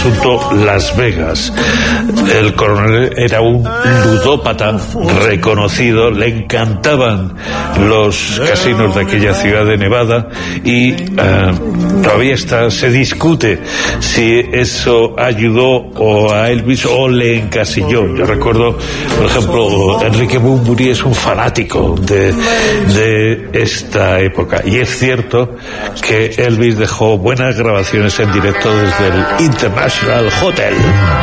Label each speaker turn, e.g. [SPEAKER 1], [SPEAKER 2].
[SPEAKER 1] asunto Las Vegas. El coronel era un ludópata reconocido, le encantaban los casinos de aquella ciudad de Nevada y todavía se discute si eso ayudó o a Elvis o le encasilló. Yo recuerdo, por ejemplo, Enrique Bunbury es un fanático de esta época, y es cierto que Elvis dejó buenas grabaciones en directo desde el International Hotel.